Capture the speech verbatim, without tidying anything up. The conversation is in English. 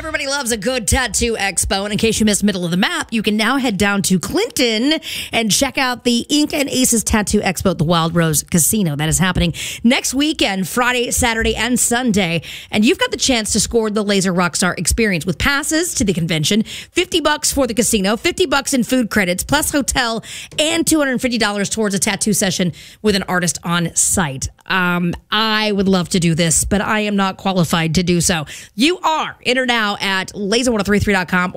Everybody loves a good tattoo expo. And in case you missed middle of the map, you can now head down to Clinton and check out the Ink and Aces Tattoo Expo at the Wild Rose Casino. That is happening next weekend, Friday, Saturday, and Sunday. And you've got the chance to score the Laser Rockstar experience with passes to the convention, fifty bucks for the casino, fifty bucks in food credits, plus hotel, and two hundred fifty dollars towards a tattoo session with an artist on site. Um, I would love to do this, but I am not qualified to do so. You are. Enter now at laser ten thirty-three dot com.